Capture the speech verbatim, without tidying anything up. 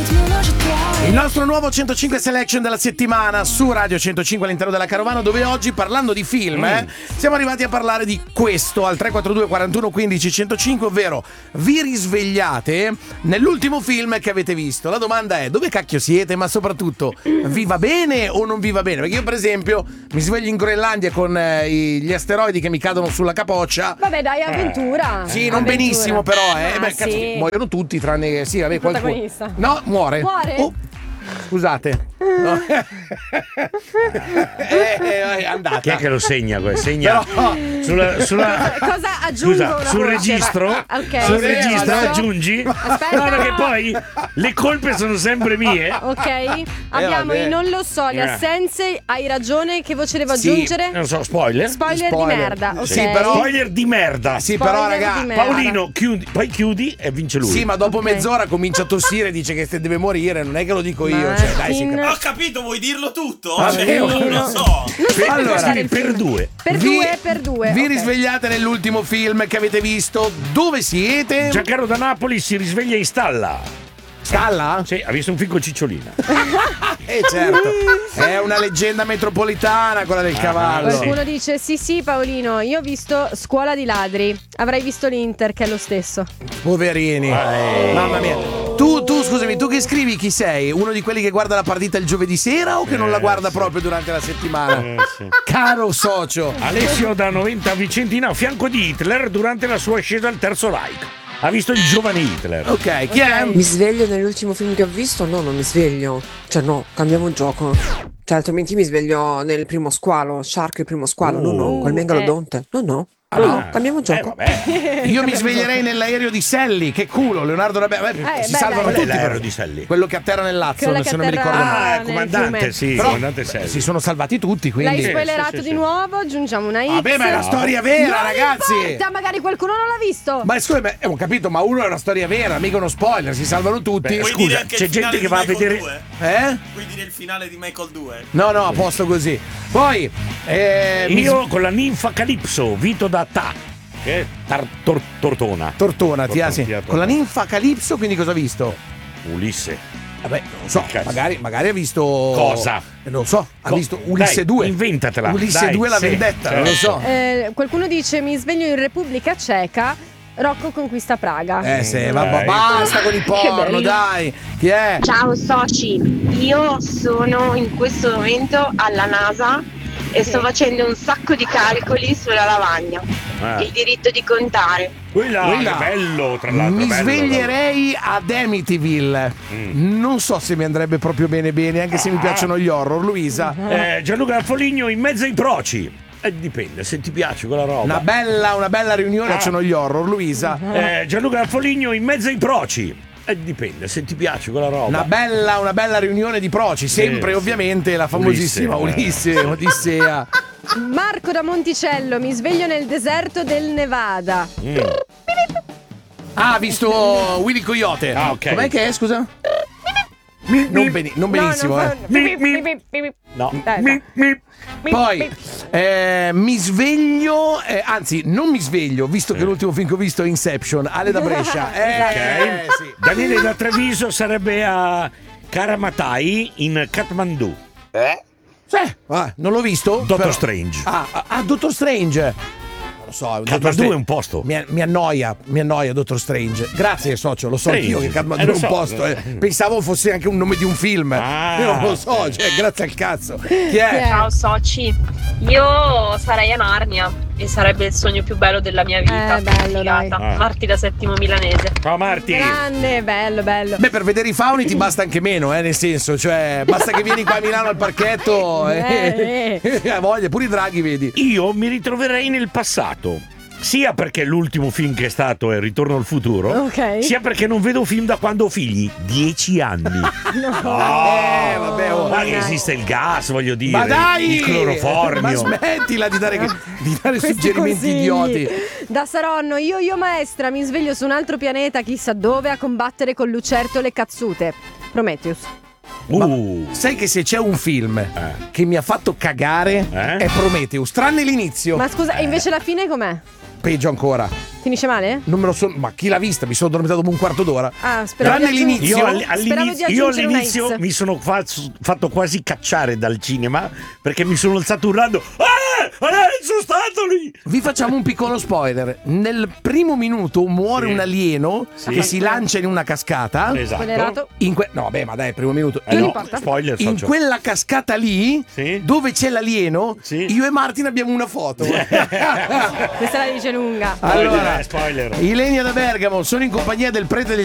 Il nostro nuovo centocinque Selection della settimana su Radio centocinque all'interno della Carovana, dove oggi, parlando di film, mm. eh, siamo arrivati a parlare di questo al tre quattro due quarantuno quindici centocinque, ovvero vi risvegliate nell'ultimo film che avete visto. La domanda è: dove cacchio siete? Ma soprattutto, vi va bene o non vi va bene? Perché io, per esempio, mi sveglio in Groenlandia con eh, gli asteroidi che mi cadono sulla capoccia. Vabbè, dai, avventura. Eh. Sì, non avventura. benissimo, però eh. Ah, Beh, sì. cazzo, muoiono tutti tranne che sì, vabbè, qualcuno. No, muore. Muore? Oh. Scusate, no. eh, eh, andata. Chi è che lo segna? Segna Però... sulla, sulla... Cosa aggiungo? Scusa, una sul voce? registro, Okay. sul Sì, registro adesso... aggiungi. Aspetta. No, perché poi le colpe sono sempre mie. Ok, abbiamo vabbè. i non lo so, le Eh. assenze. Hai ragione, che voce devo Sì. aggiungere? Non so, spoiler. Spoiler, Spoiler. di merda, ok. Sì, però- Spoiler di merda. Sì, Spoiler però, raga, di merda. Paolino, chiudi, poi chiudi e vince lui. sì, ma dopo Ok. mezz'ora comincia a tossire, dice che se deve morire, non è che lo dico io. Martin. Cioè, dai, si cap- Ho capito, vuoi dirlo tutto? Vabbè, Cioè, io ok. non lo so. Non so Allora, guardare il per film. due. Per Vi- due, per due. Vi ok. risvegliate nell'ultimo film che avete visto. Dove siete? Giancarlo da Napoli si risveglia in stalla. Scala? Sì, ha visto un film con Cicciolina. Eh certo, è una leggenda metropolitana quella del cavallo. Qualcuno dice sì sì Paolino, io ho visto Scuola di ladri. Avrai visto l'Inter, che è lo stesso. Poverini, Eh. mamma mia. Tu, tu, scusami, tu che scrivi chi sei? Uno di quelli che guarda la partita il giovedì sera o che non la guarda proprio durante la settimana? Eh, sì. Caro socio. Alessio da Noventa Vicentina a fianco di Hitler durante la sua ascesa al Terzo Reich. Ha visto il giovane Hitler. Ok, chi è? Mi sveglio nell'ultimo film che ho visto? No, non mi sveglio. Cioè no, cambiamo gioco. Cioè altrimenti mi sveglio nel primo squalo, Shark il primo squalo. No, no, col megalodonte. No, no. Ah, No, no. no, cambiamo Eh, gioco. vabbè. Io mi sveglierei nell'aereo di Selly. Che culo, Leonardo Rabè. Eh, si beh, salvano dai. Qual è tutti. l'aereo però. di Selli? Quello che atterra nel Lazio, Quella se che non mi atterra- ricordo Ah, male. Ah, nel comandante, fiume. sì, Però comandante Selli. si sono salvati tutti, quindi. L'hai spoilerato sì, sì, di sì. nuovo, aggiungiamo una X. Vabbè, ma è una storia vera, Non ragazzi. importa, magari qualcuno non l'ha visto. Ma scusa, ma- ho capito, ma uno è una storia vera, mica uno spoiler, si salvano tutti. Beh, Vuoi scusa, dire anche c'è il gente finale che di va a Michael vedere- due? Eh? Vuoi dire il finale di Michael due? No, no, a posto così. Poi, eh, mi- Io con la ninfa Calipso, Vito da Ta. Che è tar- tor- Tortona. Tortona, ti ha, sì. Tortona. Con la ninfa Calipso, quindi cosa ha visto? Ulisse. Vabbè, non lo so, Cazzo. magari, magari ha visto. Cosa? Eh, Non lo so, ha Co- visto Ulisse Dai, due. inventatela, Ulisse dai, due la sì, vendetta, non lo so. certo. Eh, qualcuno dice mi sveglio in Repubblica Ceca. Rocco conquista Praga. Eh sì, va, Dai. basta con i porno, bello. dai. Chi è? Ciao soci, io sono in questo momento alla NASA e sto facendo un sacco di calcoli sulla lavagna. Ah. Il diritto di contare. Quella, Quella. che bello, tra l'altro. Mi bello, sveglierei ad Amityville. Mm. Non so se mi andrebbe proprio bene bene, anche se mi Ah. piacciono gli horror, Luisa. bello. Eh, Gianluca Foligno in mezzo ai proci. Eh, dipende, se ti piace quella roba. Una bella, una bella riunione, Ah. piacciono gli horror, Luisa. Eh, Gianluca Foligno in mezzo ai proci. Eh, dipende, se ti piace quella roba. Una bella, una bella riunione di proci, sempre Sì, ovviamente la famosissima Ulisse, Ulisse, Odissea. Marco da Monticello, mi sveglio nel deserto del Nevada. Mm. Ah, ha visto Willy Coyote. Ah, ok. Com'è che è, scusa? Non, beni- non benissimo, no, non eh. fa- Mi- mi- No. Dai, Mi- mi- Poi eh, mi sveglio, eh, anzi non mi sveglio, visto che l'ultimo film che ho visto è Inception, Ale da Brescia. Eh, Ok. sì. Daniele da Treviso sarebbe a Karamatai in Kathmandu. Sì, ah, non l'ho visto. Doctor però- Strange. Ah, ah, ah, Doctor Strange. Non lo so, Doctor Kathmandu Strange è un posto. Mi, mi annoia, mi annoia Doctor Strange. Grazie socio, lo so Strange. anch'io che Kathmandu Eh, è lo un so. posto. eh. Pensavo fosse anche un nome di un film. Ah, Io non lo so, ok. cioè, grazie al cazzo. Chi è? Ciao, soci, io sarei a Narnia e sarebbe il sogno più bello della mia vita. Eh, bello, Figata. dai. Marti da Settimo Milanese. Ciao Marti. grande, bello, bello. Beh, per vedere i fauni ti basta anche meno, eh, nel senso, cioè, basta che vieni qua a Milano al parchetto e Eh, ha voglia, pure i draghi vedi. Io mi ritroverei nel passato. Sia perché l'ultimo film che è stato è Ritorno al futuro, Ok. sia perché non vedo film da quando ho figli. Dieci anni. Eh, vabbè, oh. Ma che esiste il gas, voglio dire. Ma dai! Il cloroformio. Ma smettila di dare, di dare Questi suggerimenti consigli. idioti. Da Saronno, io io maestra, mi sveglio su un altro pianeta, chissà dove, a combattere con lucertole cazzute. Prometheus. Uh. Sai che se c'è un film che mi ha fatto cagare Eh? è Prometheus, tranne l'inizio. Ma scusa, e invece la fine com'è? peggio ancora. Finisce male? Non me lo so, ma chi l'ha vista? Mi sono dormito dopo un quarto d'ora. Ah, speravo Tranne di aggiung- l'inizio. Io, all- Speravo all'inizio, di io aggiungere una all'inizio X. mi sono fa- fatto quasi cacciare dal cinema perché mi sono alzato urlando: Ah, sono stato lì! Vi facciamo un piccolo spoiler. Nel primo minuto muore Sì. un alieno Sì. che si lancia in una cascata. Esatto. Spoilerato. In que- no, beh, ma dai, primo minuto. Eh Non no, importa. spoiler In faccio. quella cascata lì, Sì. dove c'è l'alieno, Sì. io e Martin abbiamo una foto. Questa la dice lunga. Allora, spoiler. Ilenia da Bergamo, sono in compagnia del prete del